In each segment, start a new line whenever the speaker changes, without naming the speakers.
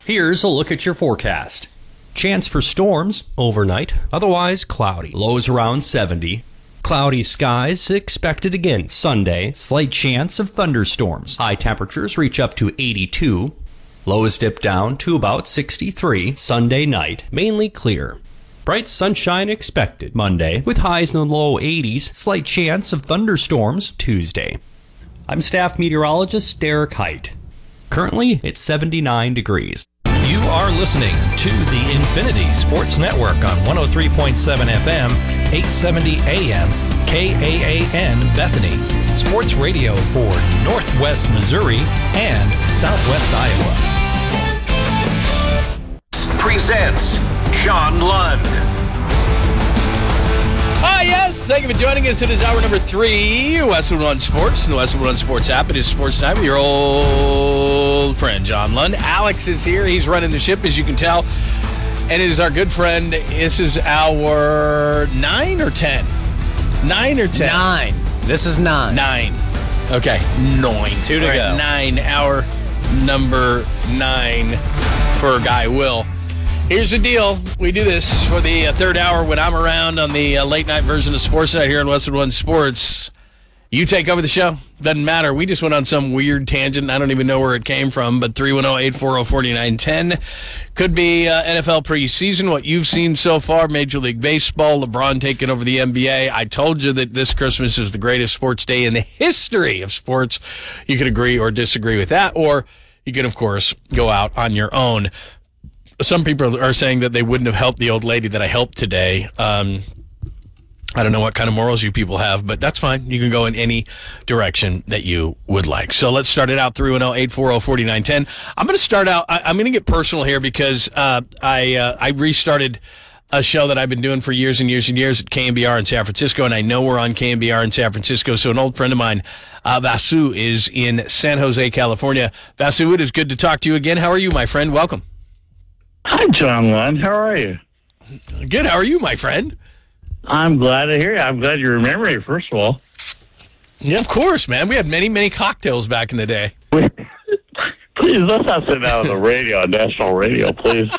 Here's a look at your forecast. Chance for storms overnight, otherwise cloudy. Lows around 70. Cloudy skies expected again Sunday. Slight chance of thunderstorms. High temperatures reach up to 82. Lows dip down to about 63 Sunday night. Mainly clear. Bright sunshine expected Monday with highs in the low 80s. Slight chance of thunderstorms Tuesday. I'm staff meteorologist Derek Height. Currently, it's 79 degrees.
You are listening to the Infinity Sports Network on 103.7 FM, 870 AM, KAAN Bethany. Sports radio for Northwest Missouri and Southwest Iowa.
Presents John Lund.
Ah, yes. Thank you for joining us. It is hour number 3, Westwood One Sports, and the Westwood One Sports app. It is Sports Time with your old friend, John Lund. Alex is here. He's running the ship, as you can tell. And it is our good friend. This is our 9 or 10? 9 or 10?
9. This is 9.
9. Okay. 9.
2 to go.
9. Hour number 9 for Guy Will. Here's the deal. We do this for the third hour when I'm around on the late night version of Sports Night here on Westwood One Sports. You take over the show. Doesn't matter. We just went on some weird tangent. I don't even know where it came from, but 310-840-4910. Could be NFL preseason, what you've seen so far, Major League Baseball, LeBron taking over the NBA. I told you that this Christmas is the greatest sports day in the history of sports. You could agree or disagree with that, or you could, of course, go out on your own. Some people are saying that they wouldn't have helped the old lady that I helped today. I don't know what kind of morals you people have, but that's fine. You can go in any direction that you would like. So let's start it out, 310-840-4910. I'm going to start out, I'm going to get personal here because I restarted a show that I've been doing for years and years and years at KMBR in San Francisco, and I know we're on KMBR in San Francisco, so an old friend of mine, Vasu, is in San Jose, California. Vasu, it is good to talk to you again. How are you, my friend? Welcome.
Hi, John Lund. How are you?
Good. How are you, my friend?
I'm glad to hear you. I'm glad you remember me, first of all.
Yeah, of course, man. We had many, many cocktails back in the day.
Please, let's not sit down on the radio, on national radio, please.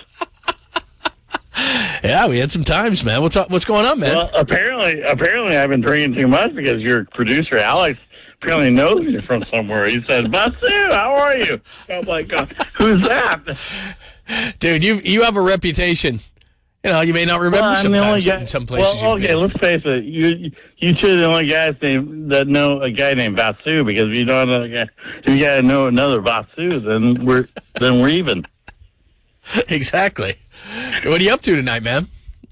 Yeah, we had some times, man. What's going on, man?
Well, apparently I've been drinking too much because your producer, Alex, apparently knows me from somewhere. He said, Basu, how are you? I'm like, who's that?
Dude, you have a reputation. You know, you may not remember sometimes in some places.
Well, okay, let's face it. You two are the only guys that know a guy named Vasu, because if you don't know if you gotta know another Vasu, then we're even.
Exactly. What are you up to tonight, man?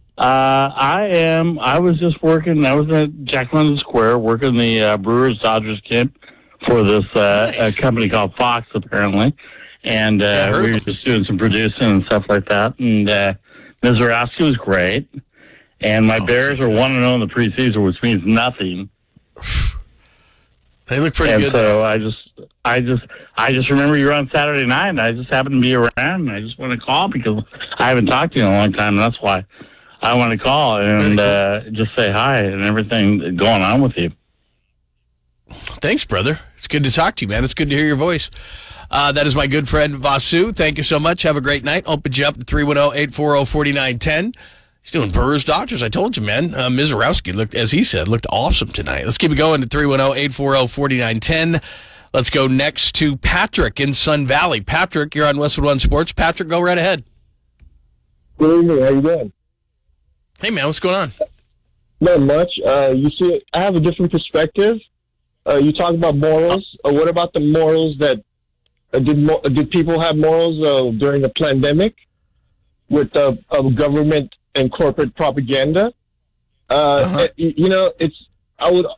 I was just working. I was at Jack London Square working the Brewers Dodgers camp for this
Nice.
a company called Fox, apparently. And we were just doing some producing and stuff like that. And Mizorowski was great. And my Bears are 1-0 in the preseason, which means nothing.
They look pretty good.
And so I just remember you were on Saturday night, and I just happened to be around, and I just want to call because I haven't talked to you in a long time, and that's why I want to call and just say hi and everything going on with you.
Thanks, brother. It's good to talk to you, man. It's good to hear your voice. That is my good friend, Vasu. Thank you so much. Have a great night. Open you up to 310-840-4910. He's doing Brewers Dodgers. I told you, man. Mizorowski looked awesome tonight. Let's keep it going to 310-840-4910. Let's go next to Patrick in Sun Valley. Patrick, you're on Westwood One Sports. Patrick, go right ahead.
Good evening. How you doing?
Hey, man. What's going on?
Not much. You see, I have a different perspective. You talk about morals. What about the morals that did people have morals during the pandemic with government and corporate propaganda? You know, I would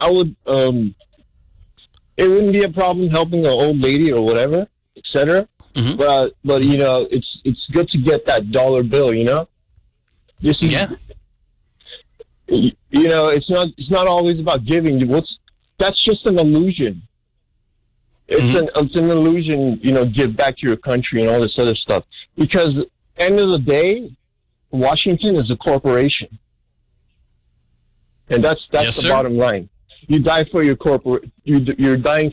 it wouldn't be a problem helping an old lady or whatever, etc.
Mm-hmm.
But you know, it's good to get that dollar bill. You know,
Yeah.
You know, it's not always about giving. That's just an illusion. It's an illusion, you know, give back to your country and all this other stuff. Because end of the day, Washington is a corporation. And that's
Yes,
the
sir.
bottom line. You die for your you're dying